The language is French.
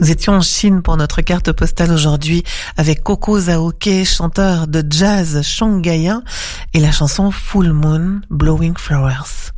Nous étions en Chine pour notre carte postale aujourd'hui avec Coco Zhaoke, chanteur de jazz shanghaïen, et la chanson Full Moon, Blowing Flowers.